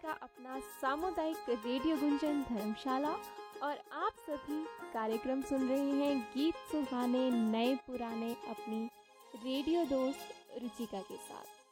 आपका अपना सामुदायिक रेडियो गुंजन धर्मशाला और आप सभी कार्यक्रम सुन रहे हैं गीत सुहाने नए पुराने अपनी रेडियो दोस्त रुचिका के साथ।